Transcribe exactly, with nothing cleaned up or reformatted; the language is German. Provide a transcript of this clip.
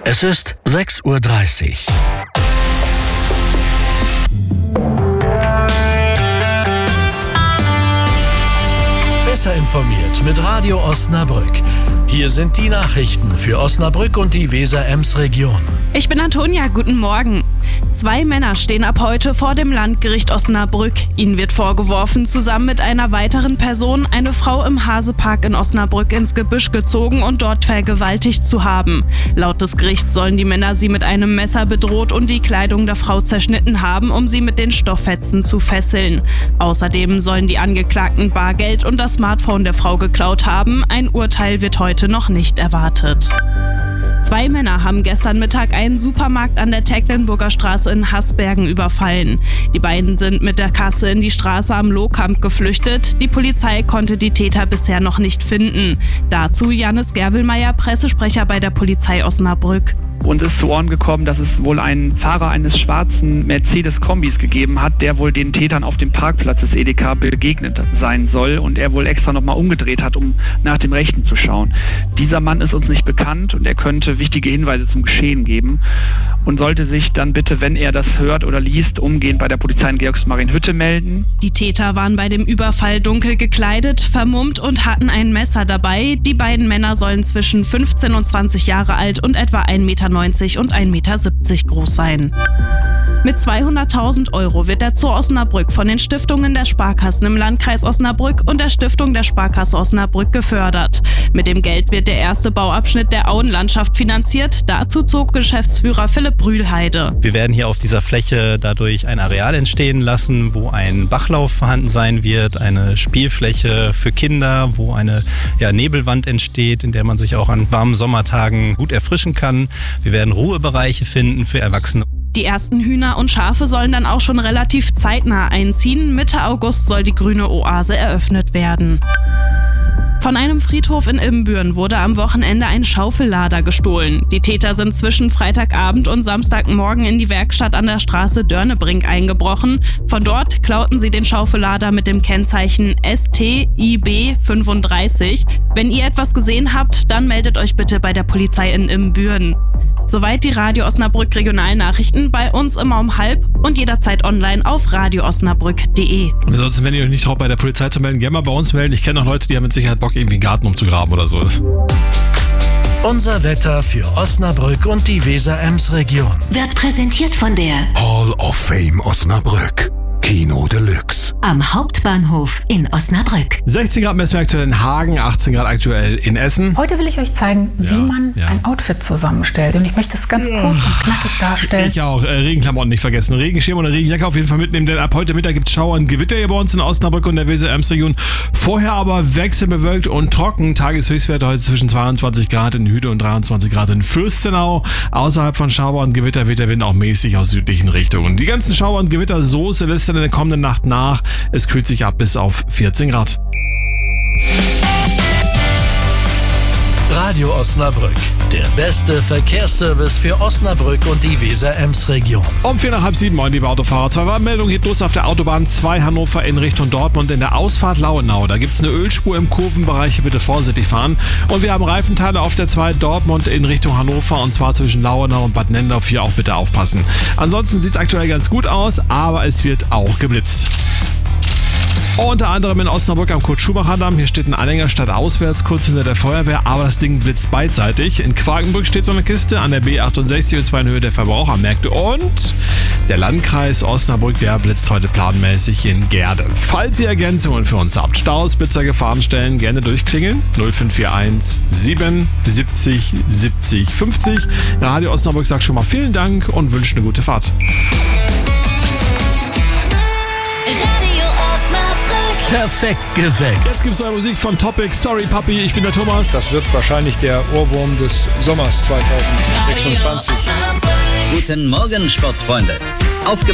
Es ist sechs Uhr dreißig. Besser informiert mit Radio Osnabrück. Hier sind die Nachrichten für Osnabrück und die Weser-Ems-Region. Ich bin Antonia, guten Morgen. Zwei Männer stehen ab heute vor dem Landgericht Osnabrück. Ihnen wird vorgeworfen, zusammen mit einer weiteren Person eine Frau im Hasepark in Osnabrück ins Gebüsch gezogen und dort vergewaltigt zu haben. Laut des Gerichts sollen die Männer sie mit einem Messer bedroht und die Kleidung der Frau zerschnitten haben, um sie mit den Stofffetzen zu fesseln. Außerdem sollen die Angeklagten Bargeld und das Smartphone der Frau geklaut haben. Ein Urteil wird heute noch nicht erwartet. Zwei Männer haben gestern Mittag einen Supermarkt an der Tecklenburger Straße in Hasbergen überfallen. Die beiden sind mit der Kasse in die Straße am Lohkamp geflüchtet. Die Polizei konnte die Täter bisher noch nicht finden. Dazu Janis Gerwelmeier, Pressesprecher bei der Polizei Osnabrück. Uns ist zu Ohren gekommen, dass es wohl einen Fahrer eines schwarzen Mercedes-Kombis gegeben hat, der wohl den Tätern auf dem Parkplatz des Edeka begegnet sein soll und er wohl extra nochmal umgedreht hat, um nach dem Rechten zu schauen. Dieser Mann ist uns nicht bekannt und er könnte wichtige Hinweise zum Geschehen geben und sollte sich dann bitte, wenn er das hört oder liest, umgehend bei der Polizei in Georgsmarienhütte melden. Die Täter waren bei dem Überfall dunkel gekleidet, vermummt und hatten ein Messer dabei. Die beiden Männer sollen zwischen fünfzehn und zwanzig Jahre alt und etwa ein Meter neunzig und ein Meter siebzig groß sein. Mit zweihunderttausend Euro wird der Zoo Osnabrück von den Stiftungen der Sparkassen im Landkreis Osnabrück und der Stiftung der Sparkasse Osnabrück gefördert. Mit dem Geld wird der erste Bauabschnitt der Auenlandschaft finanziert. Dazu zog Geschäftsführer Philipp Brühlheide. Wir werden hier auf dieser Fläche dadurch ein Areal entstehen lassen, wo ein Bachlauf vorhanden sein wird, eine Spielfläche für Kinder, wo eine ja, Nebelwand entsteht, in der man sich auch an warmen Sommertagen gut erfrischen kann. Wir werden Ruhebereiche finden für Erwachsene. Die ersten Hühner und Schafe sollen dann auch schon relativ zeitnah einziehen. Mitte August soll die grüne Oase eröffnet werden. Von einem Friedhof in Ibbenbüren wurde am Wochenende ein Schaufellader gestohlen. Die Täter sind zwischen Freitagabend und Samstagmorgen in die Werkstatt an der Straße Dörnebrink eingebrochen. Von dort klauten sie den Schaufellader mit dem Kennzeichen S T I B fünfunddreißig. Wenn ihr etwas gesehen habt, dann meldet euch bitte bei der Polizei in Ibbenbüren. Soweit die Radio Osnabrück Regionalnachrichten, bei uns immer um halb und jederzeit online auf radio osnabrück punkt de. Und ansonsten, wenn ihr euch nicht traut, bei der Polizei zu melden, gerne mal bei uns melden. Ich kenne auch Leute, die haben mit Sicherheit Bock, irgendwie einen Garten umzugraben oder so. Unser Wetter für Osnabrück und die Weser-Ems-Region. Wird präsentiert von der Hall of Fame Osnabrück. Kino Deluxe. Am Hauptbahnhof in Osnabrück. sechzehn Grad messen wir aktuell in Hagen, achtzehn Grad aktuell in Essen. Heute will ich euch zeigen, wie ja, man ja. ein Outfit zusammenstellt. Und ich möchte es ganz kurz und knackig darstellen. Ich auch. Äh, Regenklamotten nicht vergessen. Regenschirm und eine Regenjacke auf jeden Fall mitnehmen, denn ab heute Mittag gibt es Schauer und Gewitter hier bei uns in Osnabrück und der Weser-Ems-Region. Vorher aber wechselbewölkt und trocken. Tageshöchstwerte heute zwischen zweiundzwanzig Grad in Hüde und dreiundzwanzig Grad in Fürstenau. Außerhalb von Schauer und Gewitter weht der Wind auch mäßig aus südlichen Richtungen. Die ganzen Schauer und Gewitter so lässt in der kommenden Nacht nach. Es kühlt sich ab bis auf vierzehn Grad. Radio Osnabrück, der beste Verkehrsservice für Osnabrück und die Weser-Ems-Region. Um vier nach halb sieben, moin liebe Autofahrer. Zwei Warnmeldungen geht los auf der Autobahn zwei Hannover in Richtung Dortmund in der Ausfahrt Lauenau. Da gibt es eine Ölspur im Kurvenbereich, bitte vorsichtig fahren. Und wir haben Reifenteile auf der zwei Dortmund in Richtung Hannover und zwar zwischen Lauenau und Bad Nendorf. Hier auch bitte aufpassen. Ansonsten sieht es aktuell ganz gut aus, aber es wird auch geblitzt. Unter anderem in Osnabrück am Kurt-Schumacher-Damm. Hier steht ein Anhänger stadtauswärts kurz hinter der Feuerwehr, aber das Ding blitzt beidseitig. In Quakenbrück steht so eine Kiste an der B achtundsechzig und zwar in Höhe der Verbrauchermärkte. Und der Landkreis Osnabrück, der blitzt heute planmäßig in Gerde. Falls ihr Ergänzungen für uns habt, Staus, Blitzer, Gefahrenstellen, gerne durchklingeln. null fünf vier eins sieben siebzig siebzig fünfzig. Radio Osnabrück sagt schon mal vielen Dank und wünscht eine gute Fahrt. Perfekt geweckt. Jetzt gibt's neue Musik von Topic. Sorry Papi, ich bin der Thomas. Das wird wahrscheinlich der Ohrwurm des Sommers zweitausendsechsundzwanzig. Guten Morgen, Sportsfreunde. Aufge